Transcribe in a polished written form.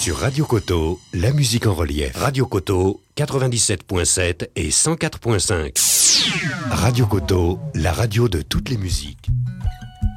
Sur Radio Koto, la musique en relief. Radio Koto, 97.7 et 104.5. Radio Koto, la radio de toutes les musiques.